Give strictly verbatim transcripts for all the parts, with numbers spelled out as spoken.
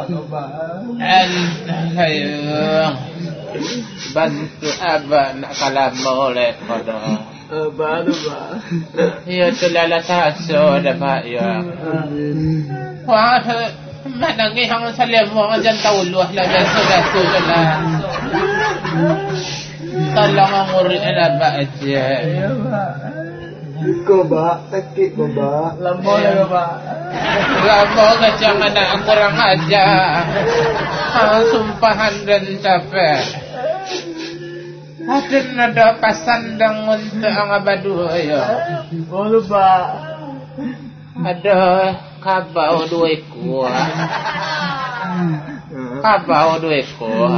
Ayo bantu abah nak kalama oleh pada Baru ba. ya tulala taso dapat ya wah manangi hang salemo jan tauluh la sudah sudah tolong nguri ala baja Ko ba, sakit ko ba? Lamo na ba? Lamo ka jangan nak kurang aja. Ah, sumpahan dan capek. Ada nada pasandang untuk ang abadu ayo. Bolu ba? Ada kabau dua ekor. Kabau dua ekor.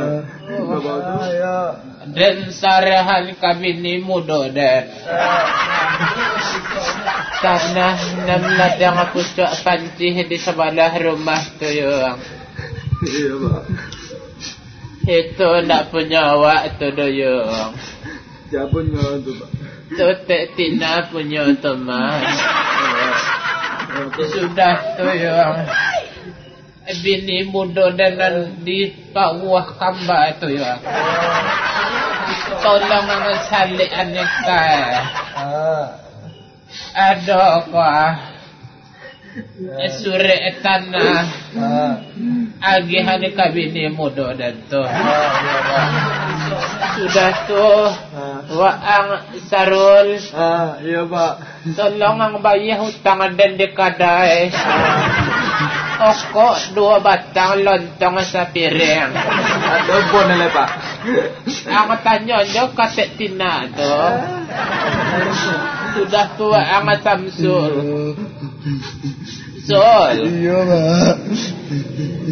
Dan sarahan kami ni muda dan tanah enam ladang aku cak pancih di sebelah rumah tu yang iya pak itu nak punya awak tu doyong siapa punya tu pak tu tak tina punya teman sudah tu yang bini muda dan di bawah kamba itu ya tolong mengesalik aneka ada apa suri tanah agihan bini muda dan tu sudah tu waang sarul iya pak tolong ang bayar hutang dan dikadai okok dua batang lontong sa piring. Ada pun na pak. Ang tanya nyo katek tina to. Sudah tua ang Samsul. Sol. Iya pak.